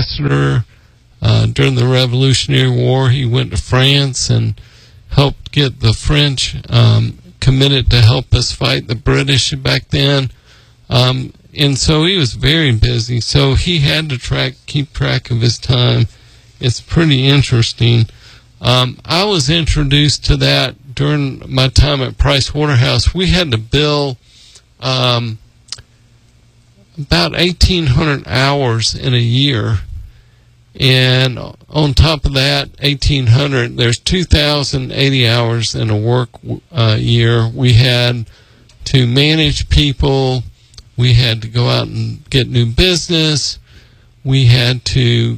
ambassador during the Revolutionary War. He went to France and helped get the French committed to help us fight the British back then. And so he was very busy. So he had to keep track of his time. It's pretty interesting. I was introduced to that during my time at Price Waterhouse. We had to bill about 1,800 hours in a year. And on top of that, 1,800, there's 2,080 hours in a work year. We had to manage people. We had to go out and get new business. We had to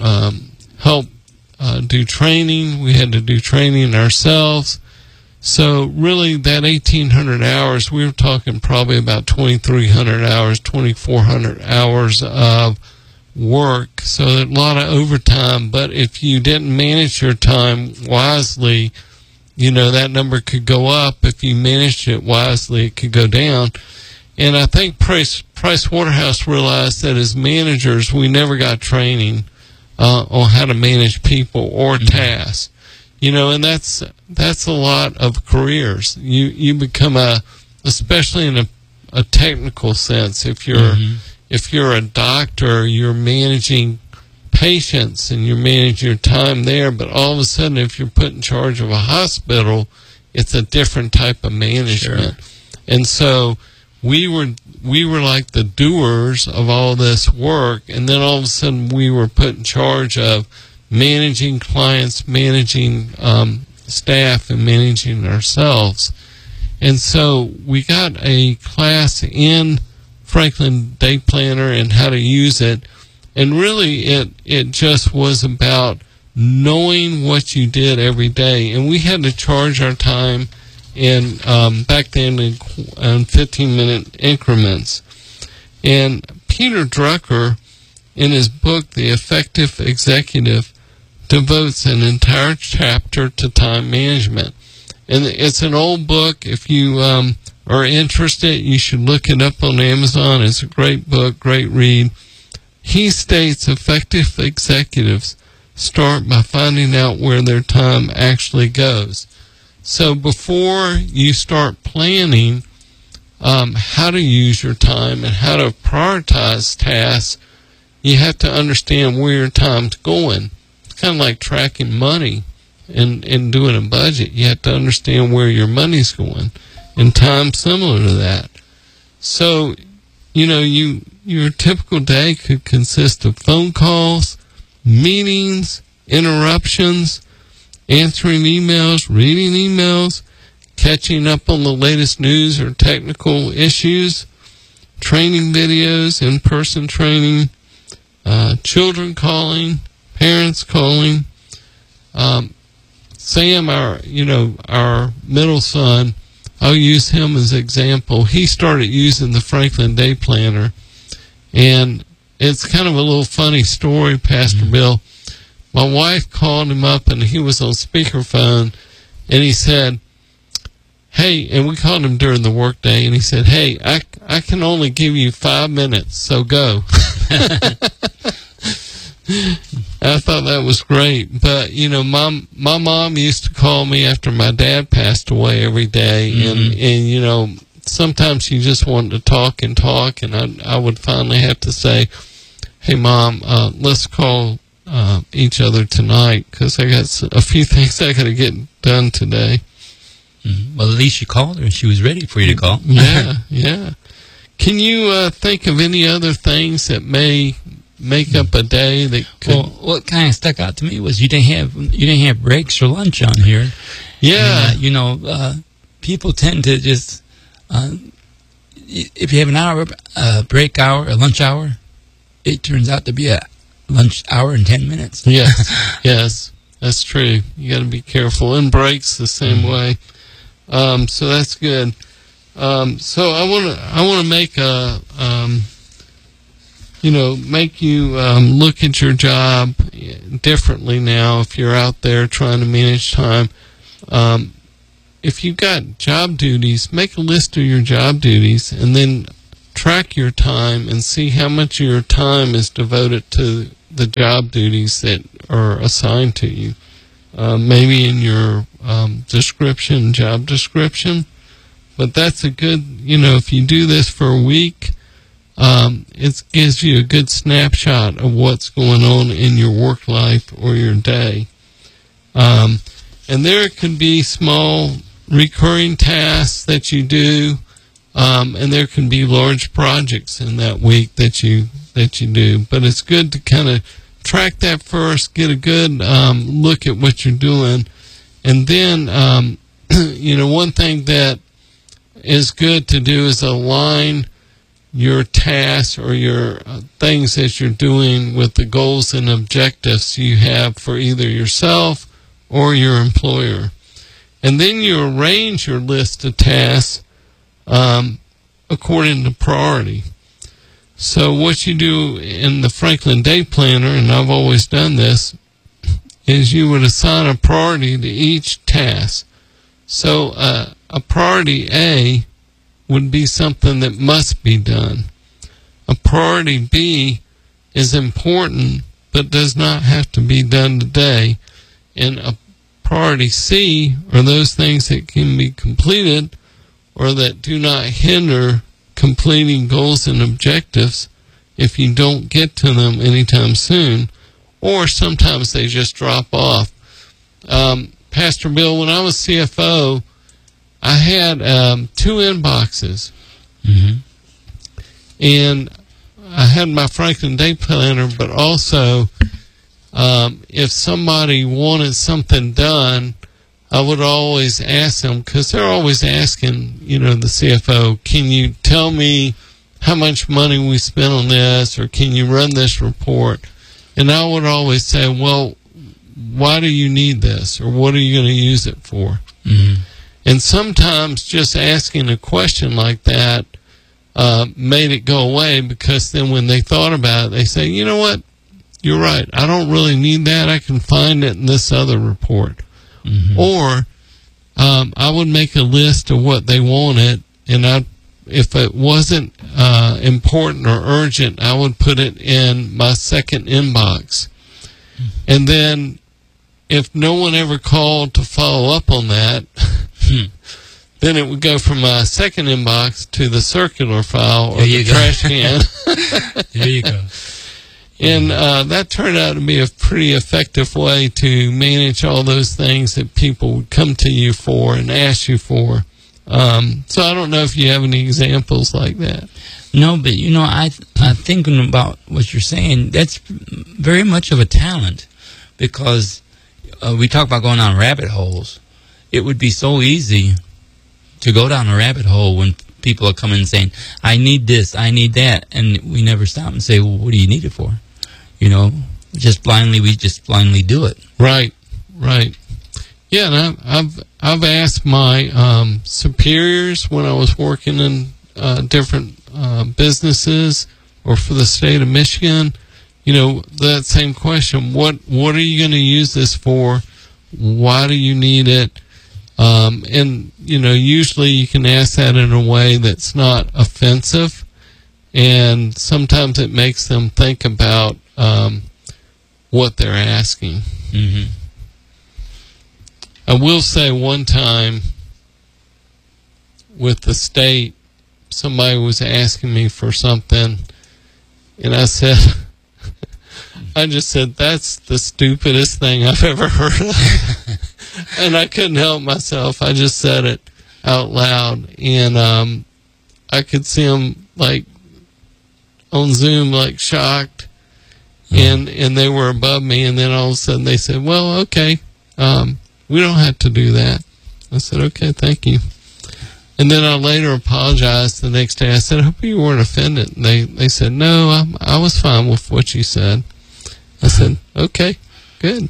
help do training. We had to do training ourselves. So really that 1,800 hours, we were talking probably about 2,300 hours, 2,400 hours of work. So a lot of overtime. But if you didn't manage your time wisely, that number could go up. If you managed it wisely, it could go down. And I think Price Waterhouse realized that as managers, we never got training on how to manage people or tasks. And that's a lot of careers. You become especially in a technical sense. If you're a doctor, you're managing patients and you're managing your time there. But all of a sudden, if you're put in charge of a hospital, it's a different type of management. Sure. And so we were like the doers of all this work, and then all of a sudden we were put in charge of managing clients, managing staff, and managing ourselves. And so we got a class in Franklin Day Planner and how to use it, and really it just was about knowing what you did every day. And we had to charge our time in back then in 15-minute increments. And Peter Drucker, in his book The Effective Executive, devotes an entire chapter to time management. And it's an old book. If you are interested, you should look it up on Amazon. It's a great book, great read. He states effective executives start by finding out where their time actually goes. So before you start planning how to use your time and how to prioritize tasks, you have to understand where your time's going. It's kind of like tracking money and doing a budget. You have to understand where your money's going, and time's similar to that. So, your typical day could consist of phone calls, meetings, interruptions, answering emails, reading emails, catching up on the latest news or technical issues, training videos, in-person training, children calling, parents calling. Sam, our middle son, I'll use him as an example. He started using the Franklin Day Planner, and it's kind of a little funny story, Pastor Bill. My wife called him up, and he was on speakerphone, and he said, hey, and we called him during the workday, and he said, hey, I can only give you 5 minutes, so go. I thought that was great. But, my mom used to call me after my dad passed away every day, and sometimes she just wanted to talk, and I would finally have to say, hey, Mom, let's call each other tonight, because I got a few things I got to get done today. Well, at least you called her and she was ready for you to call. Yeah. Can you think of any other things that may make up a day that could... Well, what kind of stuck out to me was you didn't have breaks or lunch on here. Yeah. And, people tend to just if you have an hour break hour, a lunch hour, it turns out to be a lunch hour and 10 minutes. Yes, that's true. You got to be careful. And breaks the same way. So that's good. So I want to make make you look at your job differently now. If you're out there trying to manage time, if you've got job duties, make a list of your job duties, and then track your time and see how much of your time is devoted to the job duties that are assigned to you. Maybe in your job description. But that's a good, if you do this for a week, it gives you a good snapshot of what's going on in your work life or your day. And there could be small recurring tasks that you do, and there can be large projects in that week that you do. But it's good to kind of track that first, get a good look at what you're doing, and then one thing that is good to do is align your tasks or your things that you're doing with the goals and objectives you have for either yourself or your employer. And then you arrange your list of tasks according to priority. So what you do in the Franklin Day Planner, and I've always done this, is you would assign a priority to each task. So a priority A would be something that must be done. A priority B is important but does not have to be done today. And a priority C are those things that can be completed or that do not hinder completing goals and objectives if you don't get to them anytime soon, or sometimes they just drop off. Pastor Bill, when I was CFO, I had 2 inboxes. Mm-hmm. And I had my Franklin Day Planner, but also if somebody wanted something done, I would always ask them, because they're always asking, the CFO, can you tell me how much money we spent on this, or can you run this report? And I would always say, well, why do you need this, or what are you going to use it for? Mm-hmm. And sometimes just asking a question like that made it go away, because then when they thought about it, they say, you know what, you're right, I don't really need that, I can find it in this other report. Mm-hmm. Or I would make a list of what they wanted, and if it wasn't important or urgent, I would put it in my second inbox. Mm-hmm. And then if no one ever called to follow up on that, then it would go from my second inbox to the circular file or the trash can. There you go. And that turned out to be a pretty effective way to manage all those things that people would come to you for and ask you for. So I don't know if you have any examples like that. No, but I'm thinking about what you're saying. That's very much of a talent, because we talk about going down rabbit holes. It would be so easy to go down a rabbit hole when people are coming saying, I need this, I need that, and we never stop and say, well, what do you need it for? We just blindly do it. Right. Yeah, and I've asked my superiors when I was working in different businesses or for the state of Michigan, that same question. What are you going to use this for? Why do you need it? And usually you can ask that in a way that's not offensive, and sometimes it makes them think about what they're asking. Mm-hmm. I will say one time with the state, somebody was asking me for something, and I just said, that's the stupidest thing I've ever heard of. And I couldn't help myself. I just said it out loud. And I could see them, on Zoom, shocked. And they were above me. And then all of a sudden they said, well, okay, we don't have to do that. I said, okay, thank you. And then I later apologized the next day. I said, I hope you weren't offended. And they said, no, I was fine with what you said. I said, okay, good.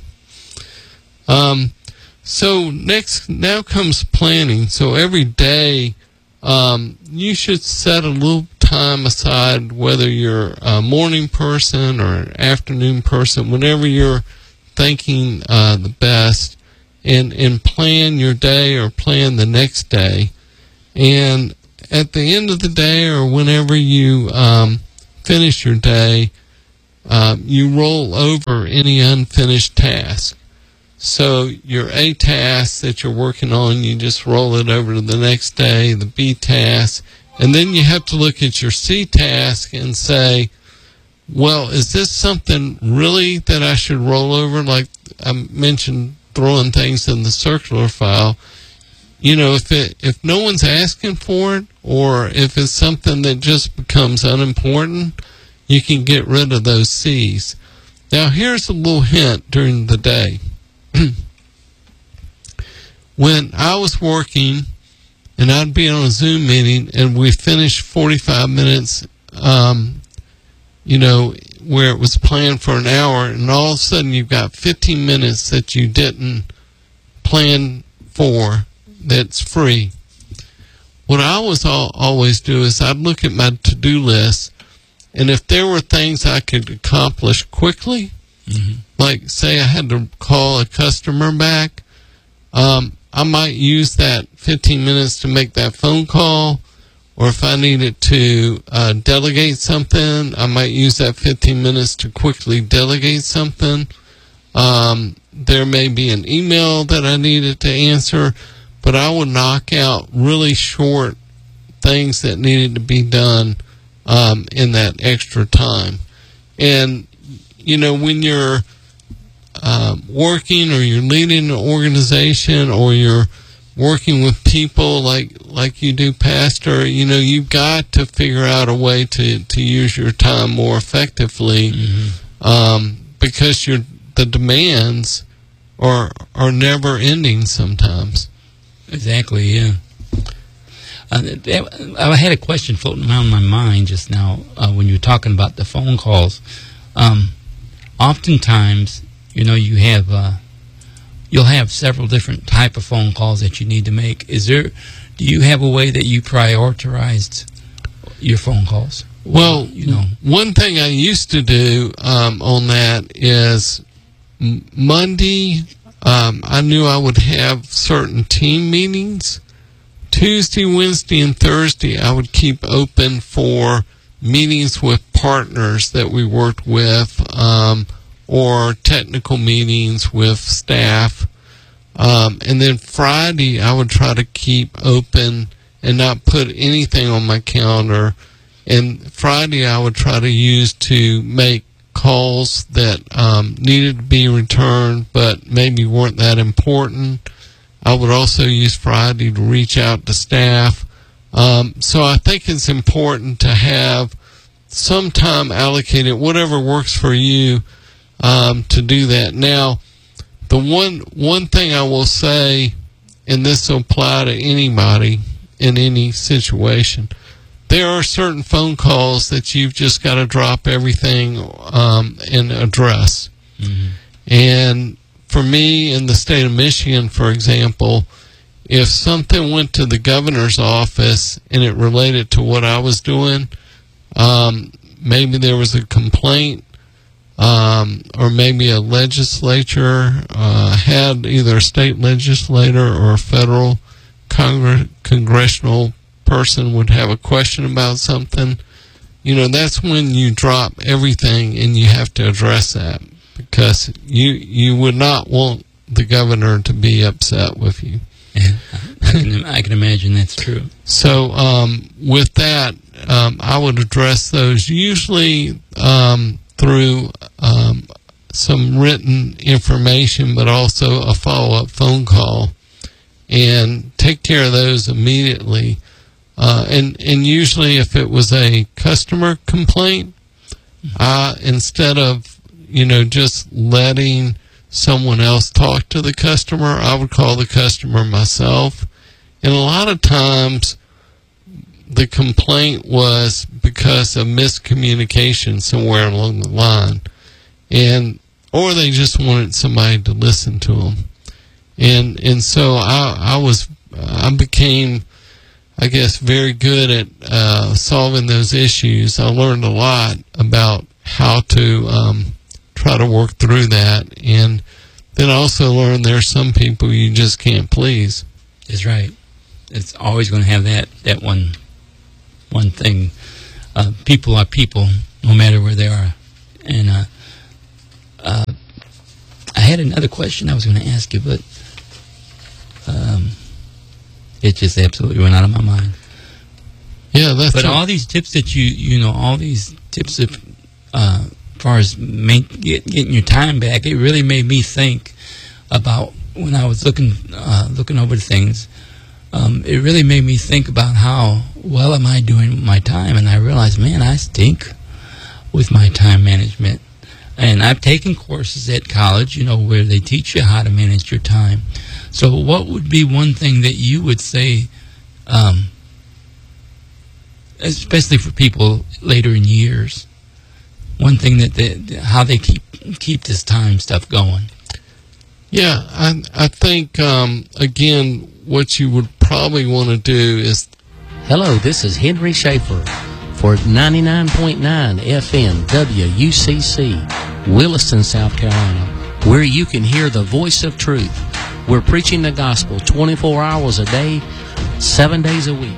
So now comes planning. So every day, you should set a little time aside, whether you're a morning person or an afternoon person, whenever you're thinking the best, and plan your day or plan the next day. And at the end of the day, or whenever you finish your day, you roll over any unfinished task. So your A task that you're working on, you just roll it over to the next day, the B task, and then you have to look at your C task and say, well, is this something really that I should roll over? Like I mentioned, throwing things in the circular file. You know, if no one's asking for it, or if it's something that just becomes unimportant, you can get rid of those C's. Now, here's a little hint during the day. When I was working, and I'd be on a Zoom meeting, and we finished 45 minutes, you know, where it was planned for an hour, and all of a sudden you've got 15 minutes that you didn't plan for that's free. What I always do is I'd look at my to-do list, and if there were things I could accomplish quickly, like say I had to call a customer back, I might use that 15 minutes to make that phone call, or if I needed to delegate something, I might use that 15 minutes to quickly delegate something. There may be an email that I needed to answer, but I would knock out really short things that needed to be done in that extra time. And, you know, when you're working, or you're leading an organization, or you're working with people like you do, Pastor, you know, you've got to figure out a way to use your time more effectively, because the demands are never ending sometimes. Exactly, yeah. I had a question floating around my mind just now when you were talking about the phone calls. Oftentimes, you know, you'll have several different type of phone calls that you need to make. Do you have a way that you prioritized your phone calls? Well, you know, one thing I used to do on that is Monday, I knew I would have certain team meetings. Tuesday, Wednesday, and Thursday, I would keep open for meetings with partners that we worked with, or technical meetings with staff. And then Friday, I would try to keep open and not put anything on my calendar. And Friday, I would try to use to make calls that needed to be returned, but maybe weren't that important. I would also use Friday to reach out to staff. So I think it's important to have some time allocated, whatever works for you, to do that. Now, the one thing I will say, and this will apply to anybody in any situation, there are certain phone calls that you've just got to drop everything and address. And for me, in the state of Michigan, for example, if something went to the governor's office and it related to what I was doing, maybe there was a complaint, or maybe a legislature had either a state legislator or a federal congressional person would have a question about something, you know, that's when you drop everything and you have to address that, because you would not want the governor to be upset with you. Yeah, I can imagine that's true. So with that, I would address those usually through some written information, but also a follow-up phone call, and take care of those immediately. And usually if it was a customer complaint, instead of, you know, just letting someone else talk to the customer, I would call the customer myself. And a lot of times the complaint was because of miscommunication somewhere along the line, or they just wanted somebody to listen to them. And so I became, I guess, very good at solving those issues. I learned a lot about how to try to work through that, and then I also learned there are some people you just can't please. That's right. It's always going to have that one one thing. People are people, no matter where they are. And I had another question I was going to ask you, but it just absolutely went out of my mind. Yeah, that's. But all these tips that you know, all these tips of far as getting your time back, it really made me think about when I was looking over things. It really made me think about how well am I doing with my time, and I realized, man, I stink with my time management. And I've taken courses at college, where they teach you how to manage your time. So what would be one thing that you would say, especially for people later in years, one thing that how they keep this time stuff going? Yeah, I think, again, what you would probably want to do is... Hello, this is Henry Schaefer for 99.9 FM WUCC, Williston, South Carolina, where you can hear the voice of truth. We're preaching the gospel 24 hours a day, 7 days a week.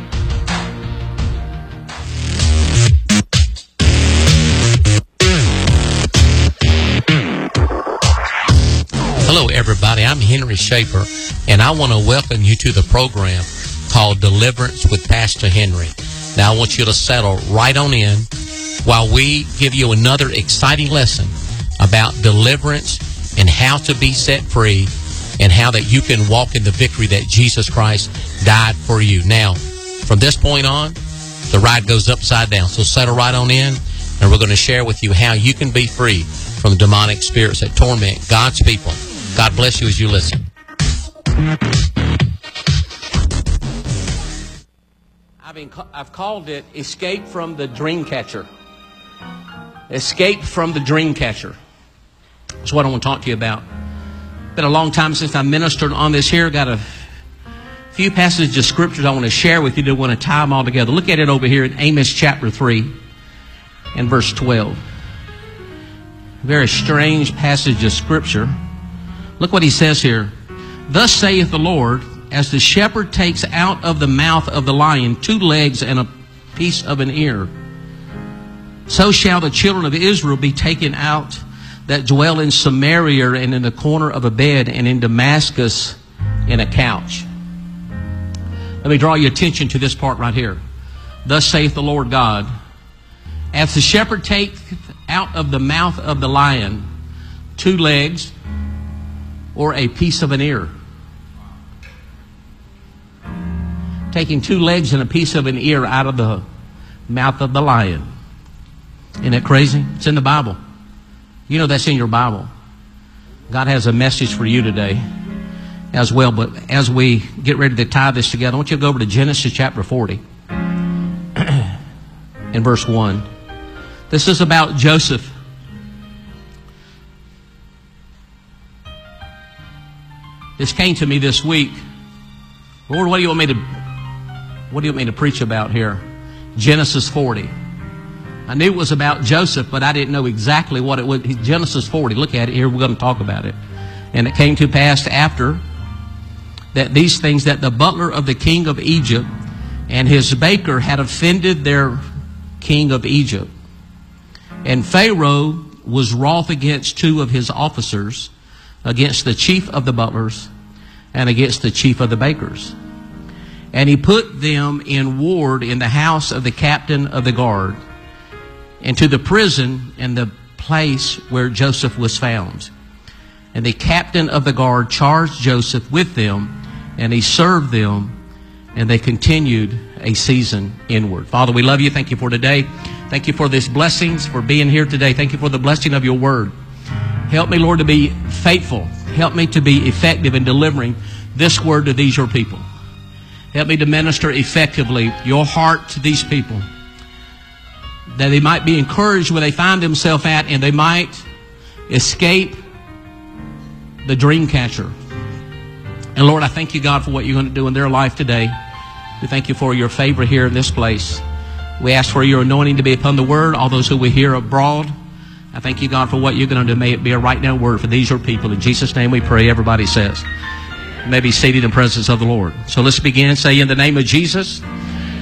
Hello, everybody. I'm Henry Schaefer, and I want to welcome you to the program called Deliverance with Pastor Henry. Now, I want you to settle right on in while we give you another exciting lesson about deliverance and how to be set free and how that you can walk in the victory that Jesus Christ died for you. Now, from this point on, the ride goes upside down. So settle right on in, and we're going to share with you how you can be free from demonic spirits that torment God's people. God bless you as you listen. I've called it Escape from the Dream Catcher. Escape from the Dream Catcher. That's what I want to talk to you about. It's been a long time since I ministered on this here. Got a few passages of scriptures I want to share with you that want to tie them all together. Look at it over here in Amos chapter 3 and verse 12. A very strange passage of scripture. Look what he says here. Thus saith the Lord, as the shepherd takes out of the mouth of the lion 2 legs and a piece of an ear, so shall the children of Israel be taken out that dwell in Samaria and in the corner of a bed and in Damascus in a couch. Let me draw your attention to this part right here. Thus saith the Lord God, as the shepherd taketh out of the mouth of the lion 2 legs or a piece of an ear. Taking 2 legs and a piece of an ear out of the mouth of the lion. Isn't that crazy? It's in the Bible. You know that's in your Bible. God has a message for you today as well. But as we get ready to tie this together, I want you to go over to Genesis chapter 40 in verse 1. This is about Joseph. This came to me this week. Lord, what do you want me to preach about here? Genesis 40. I knew it was about Joseph, but I didn't know exactly what it was. Genesis 40. Look at it here. We're going to talk about it. And it came to pass after that these things, that the butler of the king of Egypt and his baker had offended their king of Egypt. And Pharaoh was wroth against 2 of his officers, against the chief of the butlers and against the chief of the bakers. And he put them in ward in the house of the captain of the guard, into the prison in the place where Joseph was found. And the captain of the guard charged Joseph with them, and he served them, and they continued a season inward. Father, we love you. Thank you for today. Thank you for these blessings, for being here today. Thank you for the blessing of your word. Help me, Lord, to be faithful. Help me to be effective in delivering this word to these your people. Help me to minister effectively your heart to these people, that they might be encouraged where they find themselves at, and they might escape the dream catcher. And Lord, I thank you, God, for what you're going to do in their life today. We thank you for your favor here in this place. We ask for your anointing to be upon the word, all those who we hear abroad. I thank you, God, for what you're going to do. May it be a right now word for these your people. In Jesus' name we pray. Everybody says. You may be seated in the presence of the Lord. So let's begin. Say, in the name of Jesus,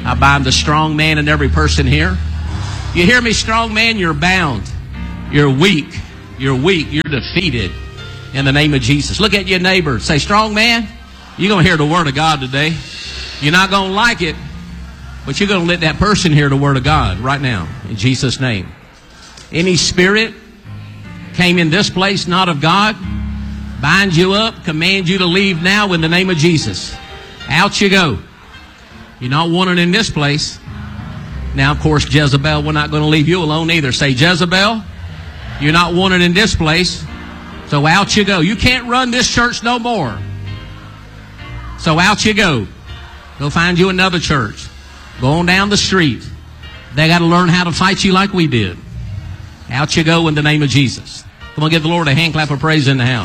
I bind the strong man in every person here. You hear me, strong man? You're bound. You're weak. You're weak. You're defeated in the name of Jesus. Look at your neighbor. Say, strong man, you're going to hear the Word of God today. You're not going to like it, but you're going to let that person hear the Word of God right now in Jesus' name. Any spirit came in this place not of God, bind you up, command you to leave now in the name of Jesus. Out you go. You're not wanted in this place. Now, of course, Jezebel, we're not going to leave you alone either. Say, Jezebel, you're not wanted in this place. So out you go. You can't run this church no more. So out you go. Go find you another church. Go on down the street. They got to learn how to fight you like we did. Out you go in the name of Jesus. Come on, give the Lord a hand clap of praise in the house.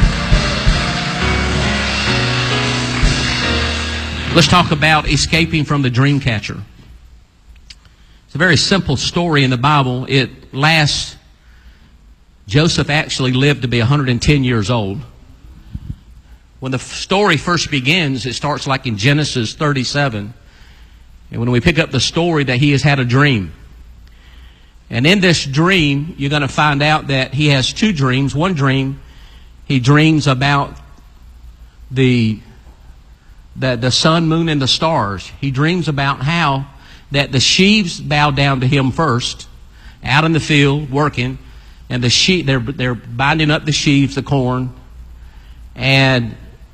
Let's talk about escaping from the dream catcher. It's a very simple story in the Bible. Joseph actually lived to be 110 years old. When the story first begins, it starts like in Genesis 37. And when we pick up the story that he has had a dream. And in this dream, you're going to find out that he has two dreams. One dream, he dreams about the sun, moon, and the stars. He dreams about how that the sheaves bow down to him first, out in the field working, and the sheep they're binding up the sheaves, the corn, and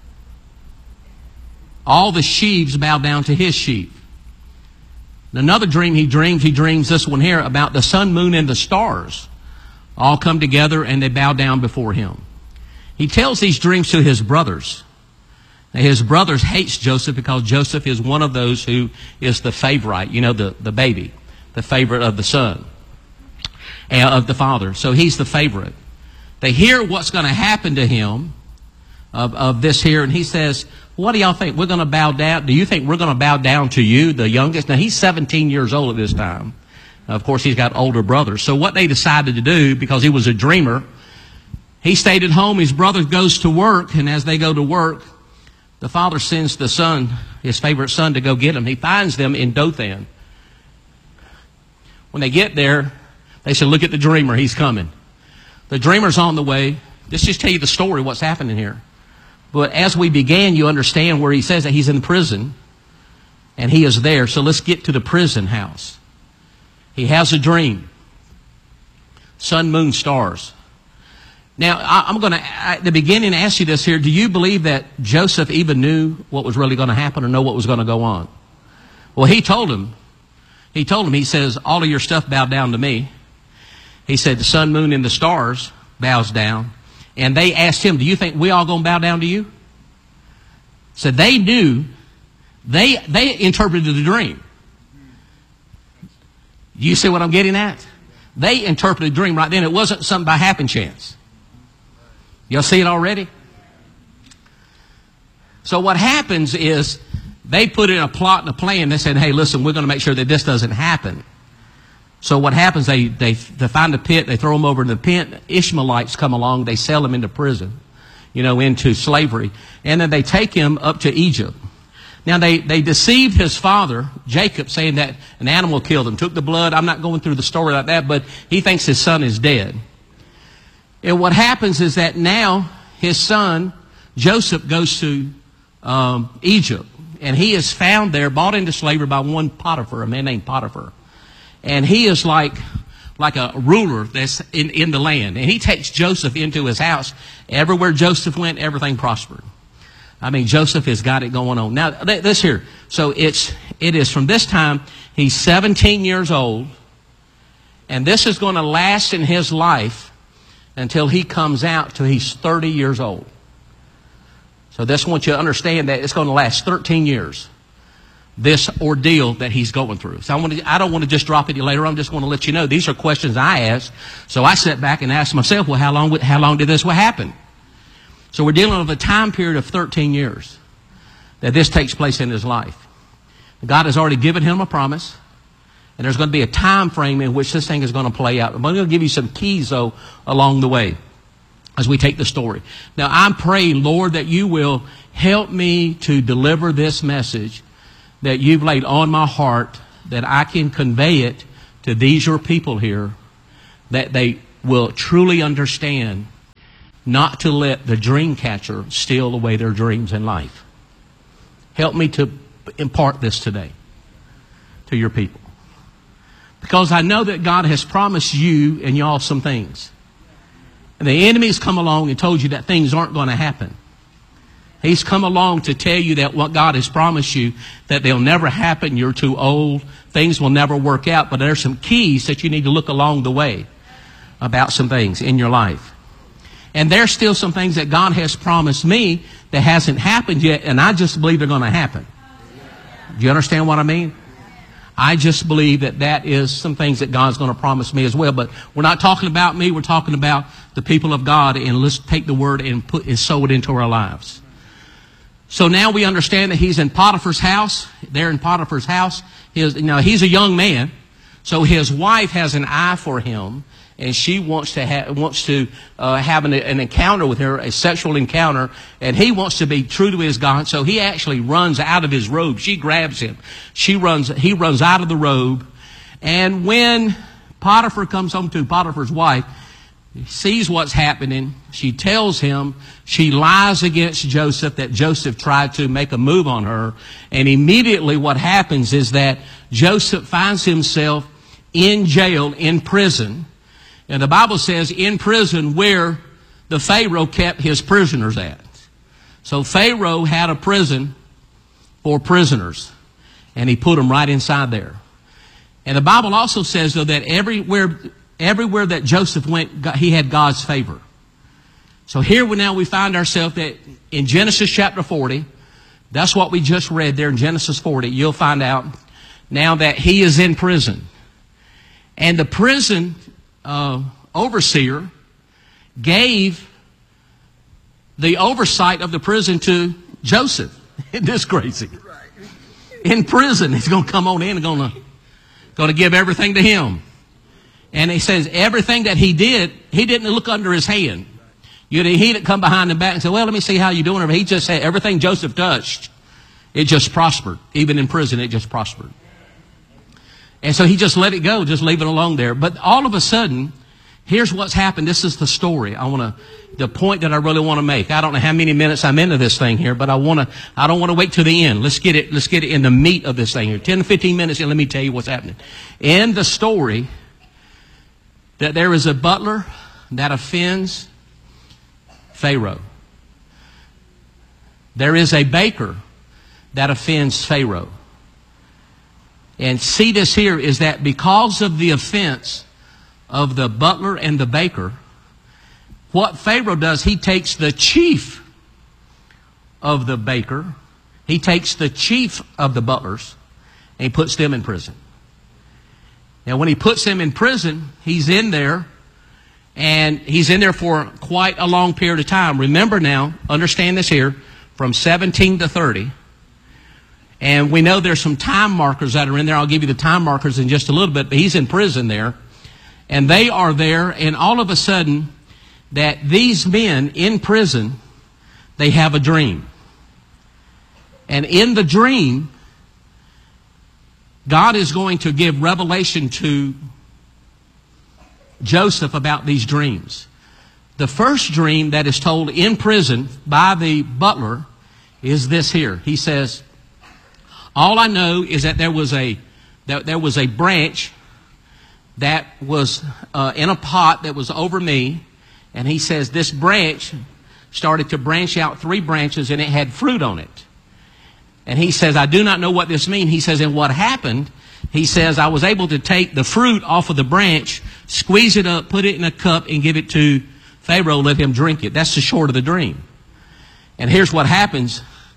all the sheaves bow down to his sheep. Another dream he dreams this one here about the sun, moon, and the stars all come together and they bow down before him. He tells these dreams to his brothers. Now, his brothers hates Joseph because Joseph is one of those who is the favorite, the baby, the favorite of the son, of the father. So he's the favorite. They hear what's going to happen to him of this here, and he says, what do y'all think? We're going to bow down? Do you think we're going to bow down to you, the youngest? Now, he's 17 years old at this time. Of course, he's got older brothers. So what they decided to do, because he was a dreamer, he stayed at home. His brother goes to work, and as they go to work, the father sends the son, his favorite son, to go get him. He finds them in Dothan. When they get there, they said, look at the dreamer. He's coming. The dreamer's on the way. Let's just tell you the story, what's happening here. But as we began, you understand where he says that he's in prison, and he is there. So let's get to the prison house. He has a dream. Sun, moon, stars. Now, I'm going to, at the beginning, ask you this here. Do you believe that Joseph even knew what was really going to happen or know what was going to go on? Well, he told him, he says, all of your stuff bowed down to me. He said, the sun, moon, and the stars bows down. And they asked him, do you think we all going to bow down to you? So they knew, they interpreted the dream. You see what I'm getting at? They interpreted the dream right then. It wasn't something by happen chance. Y'all see it already? So what happens is they put in a plot and a plan. They said, hey, listen, we're going to make sure that this doesn't happen. So what happens, they find a pit, they throw him over in the pit. Ishmaelites come along, they sell him into prison, into slavery. And then they take him up to Egypt. Now they deceived his father, Jacob, saying that an animal killed him, took the blood. I'm not going through the story like that, but he thinks his son is dead. And what happens is that now his son, Joseph, goes to Egypt. And he is found there, bought into slavery by one Potiphar, a man named Potiphar. And he is like a ruler that's in the land. And he takes Joseph into his house. Everywhere Joseph went, everything prospered. I mean, Joseph has got it going on. Now, this here. So it is from this time, he's 17 years old. And this is going to last in his life until he comes out till he's 30 years old. So this, I want you to understand that it's going to last 13 years. This ordeal that he's going through. So I don't want to just drop it later. I'm just going to let you know these are questions I asked. So I sat back and asked myself, well, how long did this happen? So we're dealing with a time period of 13 years that this takes place in his life. God has already given him a promise, and there's going to be a time frame in which this thing is going to play out. I'm going to give you some keys, though, along the way as we take the story. Now, I'm praying, Lord, that you will help me to deliver this message that you've laid on my heart, that I can convey it to these your people here, that they will truly understand not to let the dream catcher steal away their dreams in life. Help me to impart this today to your people. Because I know that God has promised you and y'all some things. And the enemy's come along and told you that things aren't going to happen. He's come along to tell you that what God has promised you, that they'll never happen, you're too old, things will never work out. But there's some keys that you need to look along the way about some things in your life. And there's still some things that God has promised me that hasn't happened yet, and I just believe they're going to happen. Do you understand what I mean? I just believe that that is some things that God's going to promise me as well. But we're not talking about me. We're talking about the people of God. And let's take the word and sow it into our lives. So now we understand that he's in Potiphar's house. There in Potiphar's house, he's a young man. So his wife has an eye for him. And she wants to have an encounter with her, a sexual encounter, and he wants to be true to his God. So he actually runs out of his robe. She grabs him. He runs out of the robe. And when Potiphar comes home to Potiphar's wife, sees what's happening, she tells him she lies against Joseph, that Joseph tried to make a move on her. And immediately what happens is that Joseph finds himself in jail, in prison. And the Bible says in prison where the Pharaoh kept his prisoners at. So Pharaoh had a prison for prisoners. And he put them right inside there. And the Bible also says, though, that everywhere that Joseph went, he had God's favor. So here we find ourselves that in Genesis chapter 40, that's what we just read there in Genesis 40. You'll find out now that he is in prison. And the prison overseer gave the oversight of the prison to Joseph. Isn't this crazy? In prison, he's going to come on in and going to give everything to him. And he says everything that he did, he didn't look under his hand. He didn't come behind the back and say, well, let me see how you're doing. He just said everything Joseph touched, it just prospered. Even in prison, it just prospered. And so he just let it go, just leave it alone there. But all of a sudden, here's what's happened. This is the story. The point that I really want to make. I don't know how many minutes I'm into this thing here, but I don't want to wait till the end. Let's get it in the meat of this thing here. 10 to 15 minutes, and let me tell you what's happening. In the story, that there is a butler that offends Pharaoh. There is a baker that offends Pharaoh. And see this here is that because of the offense of the butler and the baker, what Pharaoh does, he takes the chief of the baker, he takes the chief of the butlers, and he puts them in prison. Now when he puts them in prison, he's in there, and he's in there for quite a long period of time. Remember now, understand this here, from 17 to 30. And we know there's some time markers that are in there. I'll give you the time markers in just a little bit. But he's in prison there. And they are there. And all of a sudden, that these men in prison, they have a dream. And in the dream, God is going to give revelation to Joseph about these dreams. The first dream that is told in prison by the butler is this here. He says, all I know is that there was a branch that was in a pot that was over me. And he says this branch started to branch out 3 branches and it had fruit on it. And he says, I do not know what this means. He says, and what happened, he says, I was able to take the fruit off of the branch, squeeze it up, put it in a cup, and give it to Pharaoh, let him drink it. That's the short of the dream. And here's what happens.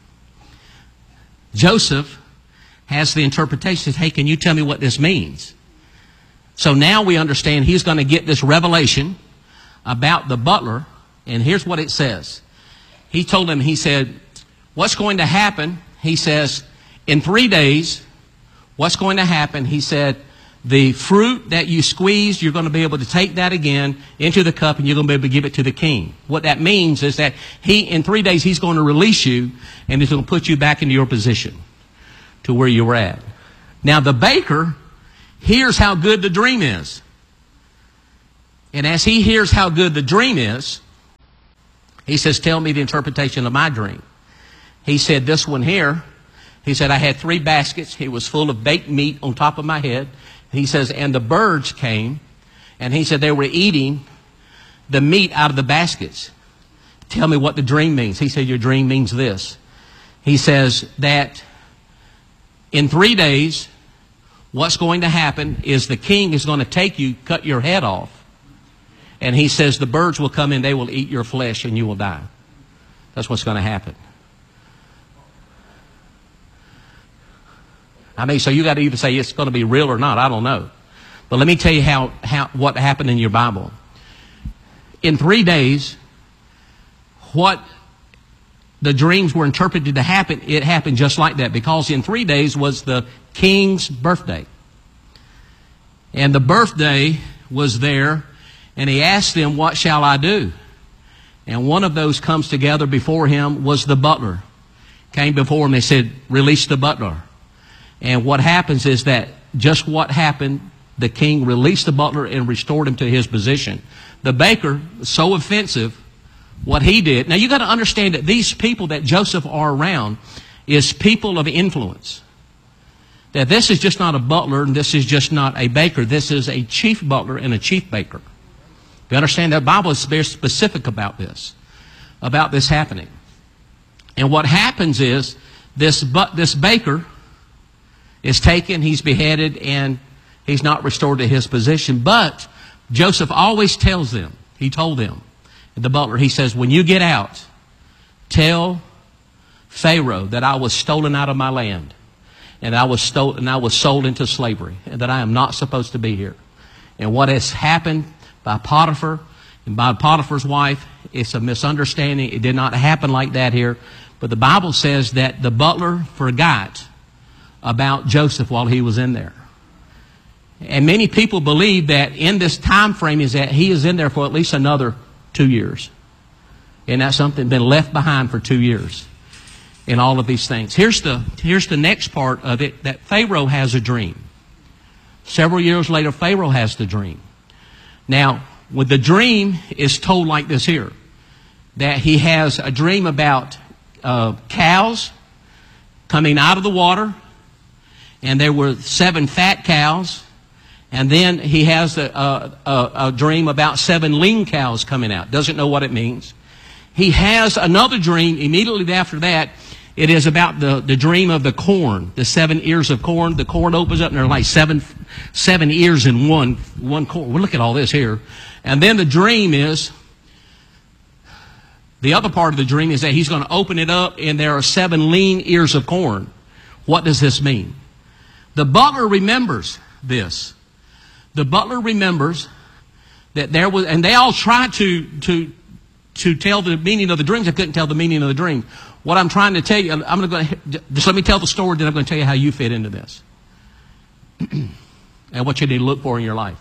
Joseph has the interpretation. Says, hey, can you tell me what this means? So now we understand he's going to get this revelation about the butler. And here's what it says. He told him, he said, what's going to happen? He says, in 3 days, what's going to happen? He said, the fruit that you squeezed, you're going to be able to take that again into the cup and you're going to be able to give it to the king. What that means is that in 3 days, he's going to release you and he's going to put you back into your position to where you were at. Now the baker hears how good the dream is. And as he hears how good the dream is, he says, tell me the interpretation of my dream. He said, this one here, he said, I had 3 baskets. It was full of baked meat on top of my head. He says, and the birds came, and he said they were eating the meat out of the baskets. Tell me what the dream means. He said, your dream means this. He says that in 3 days, what's going to happen is the king is going to take you, cut your head off. And he says the birds will come in, they will eat your flesh, and you will die. That's what's going to happen. I mean, so you got to either say it's going to be real or not. I don't know. But let me tell you what happened in your Bible. In 3 days, what the dreams were interpreted to happen, it happened just like that. Because in 3 days was the king's birthday. And the birthday was there, and he asked them, what shall I do? And one of those comes together before him was the butler. Came before him, they said, release the butler. And what happens is that just what happened, the king released the butler and restored him to his position. The baker, so offensive, what he did. Now you got to understand that these people that Joseph are around is people of influence. That this is just not a butler and this is just not a baker. This is a chief butler and a chief baker. You understand that the Bible is very specific about this happening. And what happens is this baker is taken, he's beheaded, and he's not restored to his position. But Joseph always tells them, he told them, the butler, he says, when you get out, tell Pharaoh that I was stolen out of my land, and I was sold into slavery, and that I am not supposed to be here. And what has happened by Potiphar and by Potiphar's wife, it's a misunderstanding. It did not happen like that here. But the Bible says that the butler forgot about Joseph while he was in there. And many people believe that in this time frame is that he is in there for at least another 2 years. And that's something been left behind for 2 years in all of these things. Here's the next part of it, that Pharaoh has a dream. Several years later, Pharaoh has the dream. Now, with the dream is told like this here, that he has a dream about cows coming out of the water, and there were 7 fat cows, and then he has a dream about 7 lean cows coming out. Doesn't know what it means. He has another dream immediately after that. It is about the dream of the corn, the 7 ears of corn. The corn opens up and there are like seven ears in one corn. Well, look at all this here. And then the dream is, the other part of the dream is that he's going to open it up and there are 7 lean ears of corn. What does this mean? The butler remembers this. The butler remembers that there was, and they all tried to tell the meaning of the dreams. I couldn't tell the meaning of the dream. What I'm trying to tell you, I'm going to just let me tell the story, then I'm going to tell you how you fit into this. And what you need to look for in your life.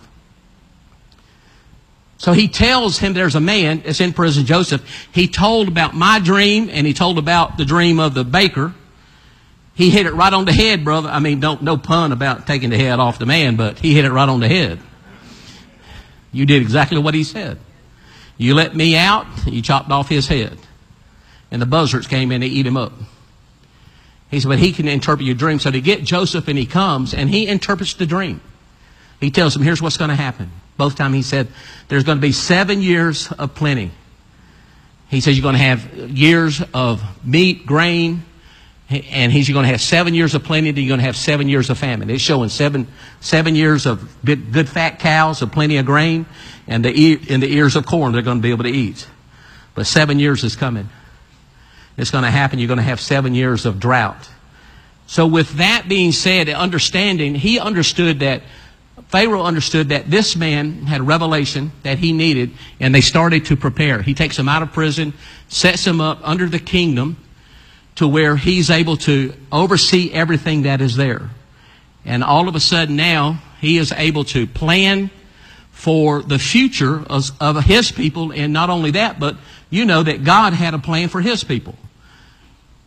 So he tells him there's a man that's in prison, Joseph. He told about my dream, and he told about the dream of the baker. He hit it right on the head, brother. I mean, no pun about taking the head off the man, but he hit it right on the head. You did exactly what he said. You let me out, you chopped off his head. And the buzzards came in and eat him up. He said, but he can interpret your dream. So to get Joseph, and he comes, and he interprets the dream. He tells him, here's what's going to happen. Both times he said, there's going to be 7 years of plenty. He says you're going to have years of meat, grain, and you're going to have 7 years of plenty, then you're going to have 7 years of famine. It's showing seven years of good fat cows, of plenty of grain, and the ears of corn they're going to be able to eat. But 7 years is coming. It's going to happen. You're going to have 7 years of drought. So with that being said, understanding, he understood that, Pharaoh understood that this man had a revelation that he needed, and they started to prepare. He takes him out of prison, sets him up under the kingdom to where he's able to oversee everything that is there. And all of a sudden now, he is able to plan for the future of his people. And not only that, but you know that God had a plan for his people.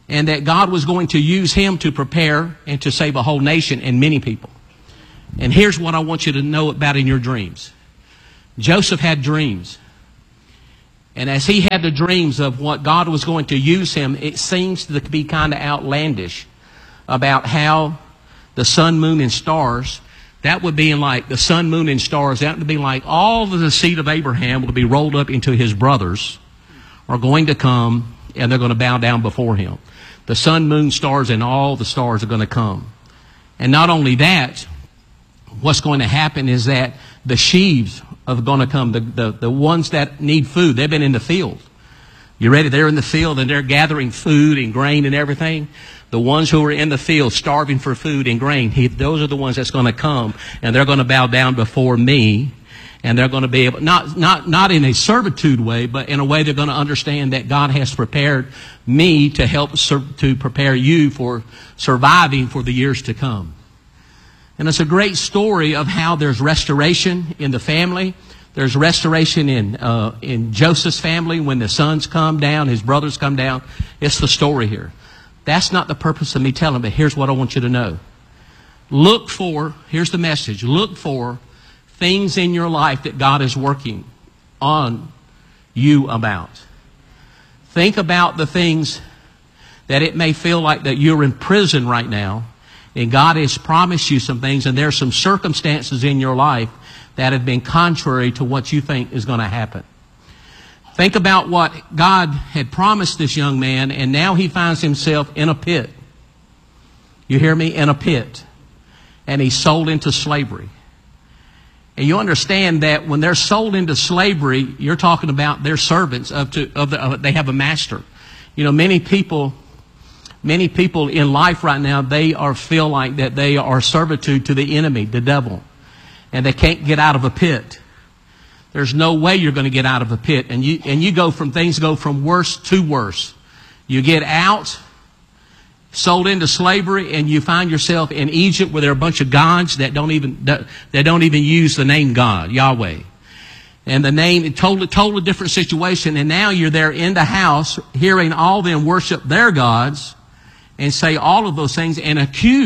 and that God was going to use him to prepare and to save a whole nation and many people. And here's what I want you to know about in your dreams. Joseph had dreams. And as he had the dreams of what God was going to use him, it seems to be kind of outlandish about how the sun, moon, and stars, that would be like the sun, moon, and stars, that would be like all of the seed of Abraham will be rolled up into his brothers are going to come and they're going to bow down before him. The sun, moon, stars, and all the stars are going to come. And not only that, what's going to happen is that the sheaves are going to come, the ones that need food. They've been in the field. You ready? They're in the field and they're gathering food and grain and everything. The ones who are in the field starving for food and grain, those are the ones that's going to come and they're going to bow down before me. And they're going to be able, not in a servitude way, but in a way they're going to understand that God has prepared me to help to prepare you for surviving for the years to come. And it's a great story of how there's restoration in the family. There's restoration in Joseph's family when the sons come down, his brothers come down. It's the story here. That's not the purpose of me telling, but here's what I want you to know. Here's the message, look for things in your life that God is working on you about. Think about the things that it may feel like that you're in prison right now, and God has promised you some things, and there's some circumstances in your life that have been contrary to what you think is going to happen. Think about what God had promised this young man, and now he finds himself in a pit. You hear me? In a pit. And he's sold into slavery. And you understand that when they're sold into slavery, you're talking about their servants they have a master. You know, many people in life right now, they feel like that they are servitude to the enemy, the devil, and they can't get out of a pit. There's no way you're going to get out of a pit, and things go from worse to worse. You get out, sold into slavery, and you find yourself in Egypt where there are a bunch of gods that don't even use the name God, Yahweh. And the name, totally different situation. And now you're there in the house hearing all them worship their gods and say all of those things and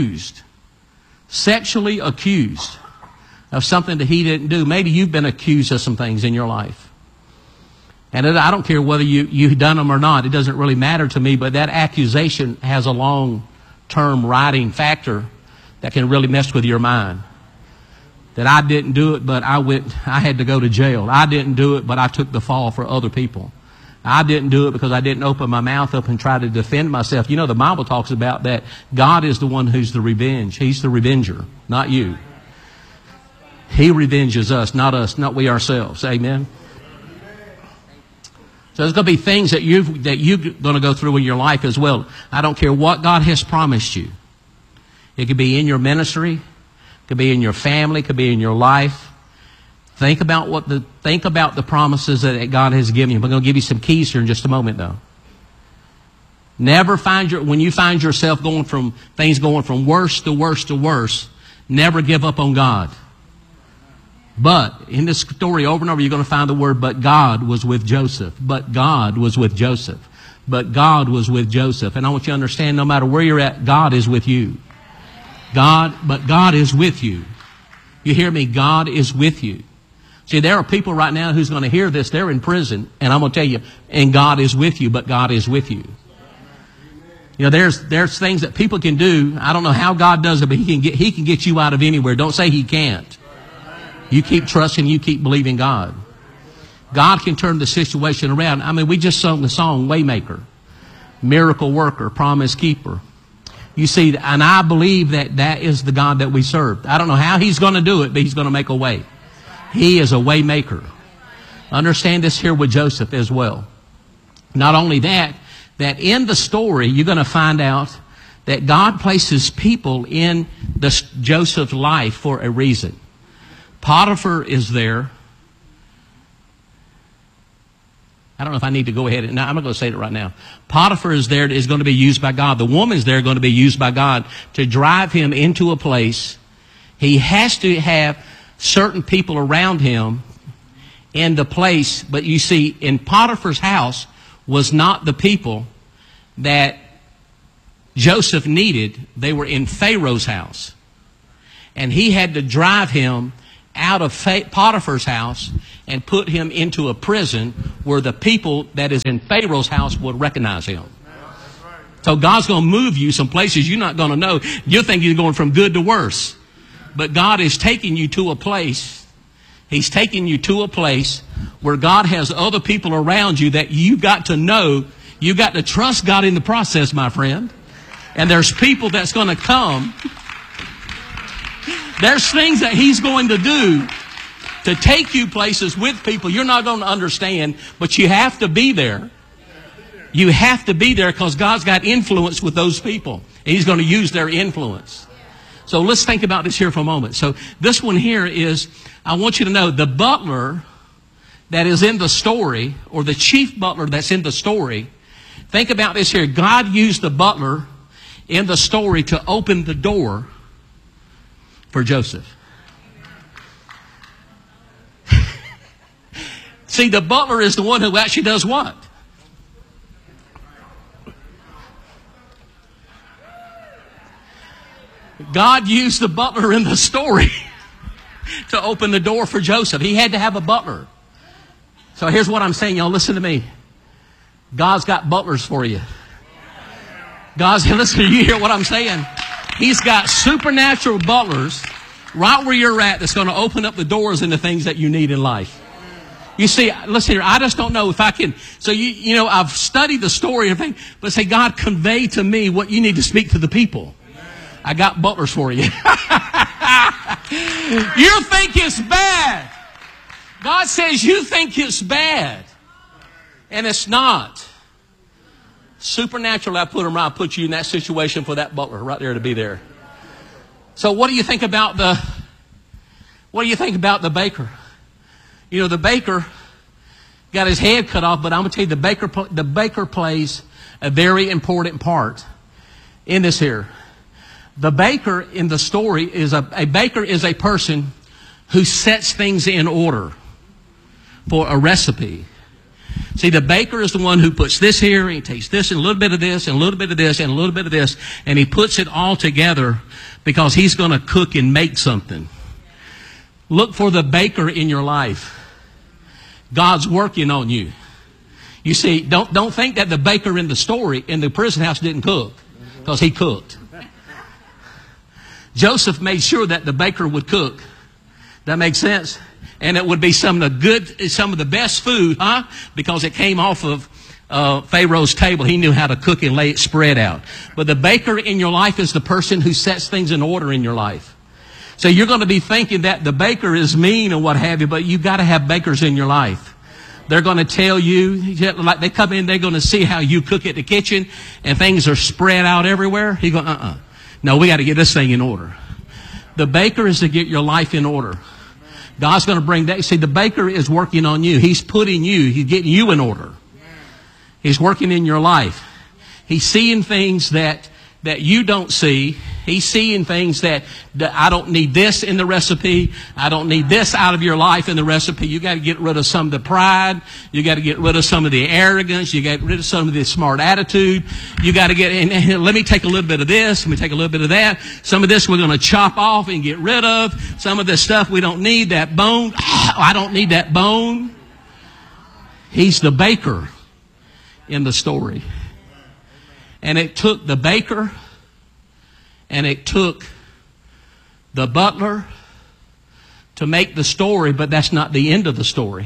sexually accused of something that he didn't do. Maybe you've been accused of some things in your life. And I don't care whether you've done them or not. It doesn't really matter to me, but that accusation has a long-term riding factor that can really mess with your mind. That I didn't do it, but I had to go to jail. I didn't do it, but I took the fall for other people. I didn't do it because I didn't open my mouth up and try to defend myself. You know, the Bible talks about that God is the one who's the revenge. He's the revenger, not you. He revenges us, not we ourselves. Amen. So there's going to be things that you're going to go through in your life as well. I don't care what God has promised you. It could be in your ministry, it could be in your family, it could be in your life. Think about the promises that God has given you. I'm going to give you some keys here in just a moment, though. When you find yourself going from worse to worse to worse, never give up on God. But in this story, over and over, you're going to find the word, but God was with Joseph. But God was with Joseph. But God was with Joseph. And I want you to understand, no matter where you're at, God is with you. But God is with you. You hear me? God is with you. See, there are people right now who's going to hear this. They're in prison. And I'm going to tell you, and God is with you, but God is with you. You know, there's things that people can do. I don't know how God does it, but He can get you out of anywhere. Don't say He can't. You keep trusting, you keep believing God. God can turn the situation around. I mean, we just sung the song, Waymaker, Miracle Worker, Promise Keeper. You see, and I believe that is the God that we serve. I don't know how He's going to do it, but He's going to make a way. He is a way maker. Understand this here with Joseph as well. Not only that in the story, you're going to find out that God places people in Joseph's life for a reason. Potiphar is there. I don't know if I need to go ahead and... No, I'm not going to say it right now. Potiphar is there, is going to be used by God. The woman's there going to be used by God to drive him into a place. He has to have certain people around him in the place. But you see, in Potiphar's house was not the people that Joseph needed, they were in Pharaoh's house. And he had to drive him out of Potiphar's house and put him into a prison where the people that is in Pharaoh's house would recognize him. So God's going to move you some places you're not going to know. You think you're going from good to worse. But God is taking you to a place. He's taking you to a place where God has other people around you that you got to know. You got to trust God in the process, my friend. And there's people that's going to come. There's things that He's going to do to take you places with people you're not going to understand, but you have to be there. You have to be there because God's got influence with those people. He's going to use their influence. So let's think about this here for a moment. So this one here is, I want you to know, the butler that is in the story, or the chief butler that's in the story, think about this here. God used the butler in the story to open the door for Joseph. See, the butler is the one who actually does what? God used the butler in the story to open the door for Joseph. He had to have a butler. So here's what I'm saying, y'all. Listen to me. God's got butlers for you. Listen, you hear what I'm saying? He's got supernatural butlers right where you're at that's going to open up the doors and the things that you need in life. You see, listen here, I just don't know if I can. So, you know, I've studied the story and everything, but say, God, convey to me what you need to speak to the people. I got butlers for you. You think it's bad. God says you think it's bad. And it's not. Supernaturally, I put you in that situation for that butler right there to be there. So what do you think about the baker? You know, the baker got his head cut off, but I'm going to tell you the baker plays a very important part in this here. The baker in the story is a baker is a person who sets things in order for a recipe. See, the baker is the one who puts this here, and he takes this and a little bit of this and a little bit of this and a little bit of this, and he puts it all together because he's going to cook and make something. Look for the baker in your life. God's working on you. You see, don't think that the baker in the story in the prison house didn't cook, because he cooked. Joseph made sure that the baker would cook. That makes sense? And it would be some of the best food, because it came off of Pharaoh's table. He knew how to cook and lay it spread out. But the baker in your life is the person who sets things in order in your life. So you're going to be thinking that the baker is mean or what have you, but you've got to have bakers in your life. They're going to tell you, like they come in, they're going to see how you cook at the kitchen, and things are spread out everywhere. You go, No, we got to get this thing in order. The baker is to get your life in order. God's going to bring that. See, the baker is working on you. He's getting you in order. He's working in your life. He's seeing things that you don't see. He's seeing things that I don't need this in the recipe. I don't need this out of your life in the recipe. You got to get rid of some of the pride. You got to get rid of some of the arrogance. You got to get rid of some of the smart attitude. You got to and let me take a little bit of this. Let me take a little bit of that. Some of this we're going to chop off and get rid of. Some of this stuff we don't need. That bone. I don't need that bone. He's the baker in the story. And it took the baker, and it took the butler to make the story, but that's not the end of the story.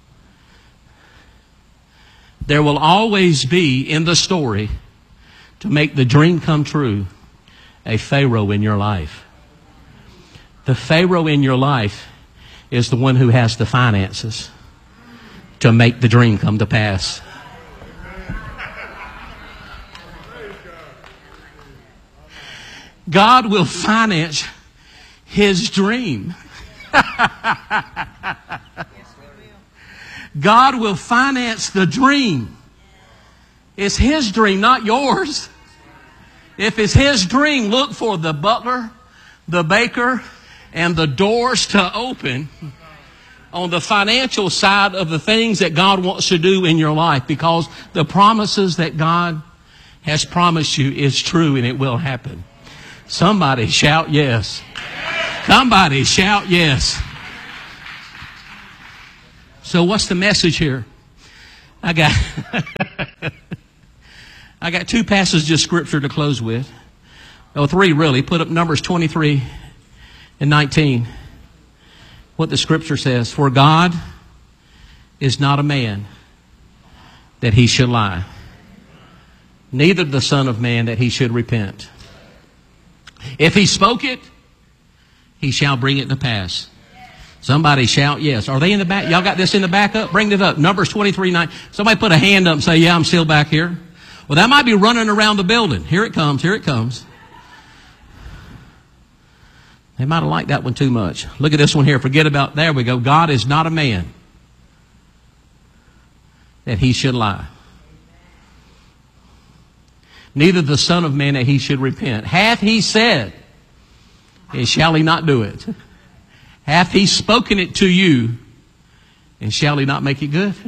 There will always be in the story, to make the dream come true, a Pharaoh in your life. The Pharaoh in your life is the one who has the finances to make the dream come to pass. God will finance His dream. God will finance the dream. It's His dream, not yours. If it's His dream, look for the butler, the baker, and the doors to open on the financial side of the things that God wants to do in your life, because the promises that God has promised you is true and it will happen. Somebody shout yes. Somebody shout yes. So what's the message here? I got two passages of scripture to close with. Oh, three really. Put up Numbers 23 and 19. What the scripture says. For God is not a man that he should lie, neither the Son of Man that he should repent. If he spoke it, he shall bring it to pass. Somebody shout yes. Are they in the back? Y'all got this in the back up? Bring it up. Numbers 23:9. Somebody put a hand up and say, yeah, I'm still back here. Well, that might be running around the building. Here it comes. Here it comes. They might have liked that one too much. Look at this one here. Forget about, there we go. God is not a man that he should lie, neither the Son of Man that he should repent. Hath he said, and shall he not do it? Hath he spoken it to you, and shall he not make it good?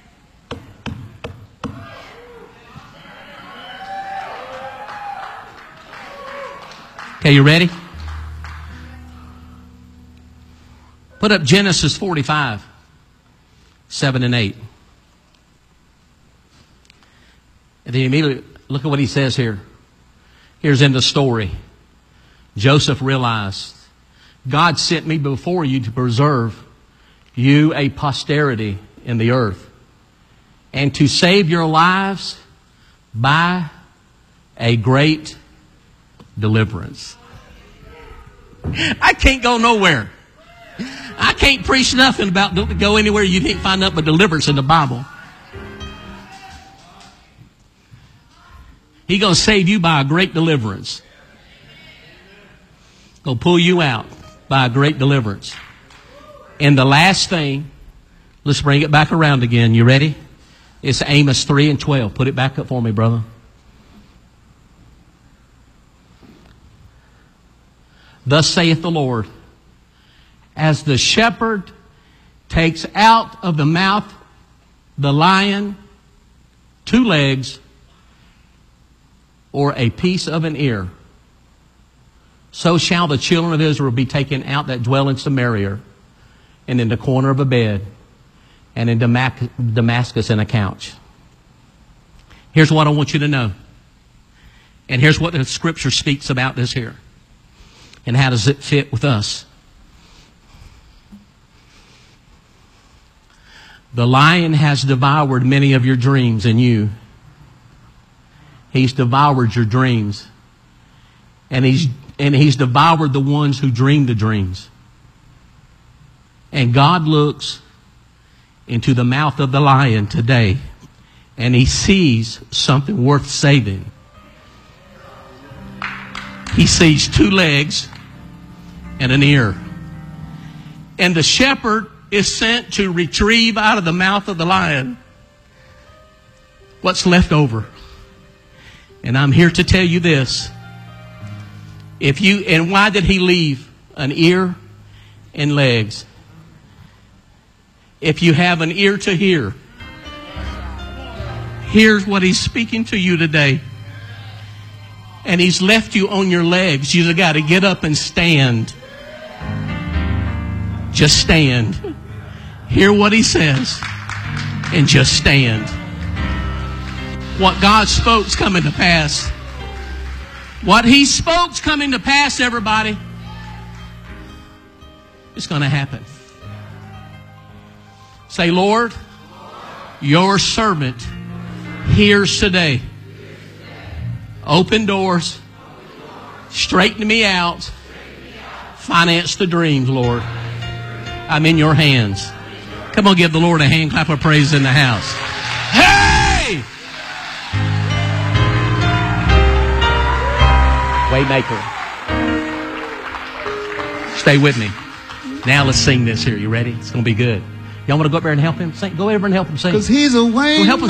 Okay, you ready? Put up Genesis 45, 7 and 8. And then immediately, look at what he says here. Here's in the story. Joseph realized, God sent me before you to preserve you a posterity in the earth, and to save your lives by a great deliverance. I can't go nowhere. I can't preach nothing about go anywhere you can't find nothing but deliverance in the Bible. He's going to save you by a great deliverance. Going to pull you out by a great deliverance. And the last thing, let's bring it back around again. You ready? It's Amos 3 and 12. Put it back up for me, brother. Thus saith the Lord, as the shepherd takes out of the mouth the lion 2 legs or a piece of an ear, so shall the children of Israel be taken out that dwell in Samaria, and in the corner of a bed, and in Damascus in a couch. Here's what I want you to know. And here's what the scripture speaks about this here. And how does it fit with us? The lion has devoured many of your dreams and you. He's devoured your dreams. And he's devoured the ones who dream the dreams. And God looks into the mouth of the lion today, and he sees something worth saving. He sees 2 legs and an ear. And the shepherd is sent to retrieve out of the mouth of the lion what's left over. And I'm here to tell you this. And why did he leave an ear and legs? If you have an ear to hear, here's what he's speaking to you today. And he's left you on your legs. You've got to get up and stand. Just stand. Hear what he says. And just stand. What God spoke's coming to pass. What he spoke's coming to pass, everybody. It's going to happen. Say, Lord, your servant hears today. Open doors. Straighten me out. Finance the dreams, Lord. I'm in your hands. Come on, give the Lord a hand clap of praise in the house. Hey! Waymaker. Stay with me. Now let's sing this here. You ready? It's going to be good. Y'all want to go up there and help him sing? Go over and help him sing. Because he's a way. Help him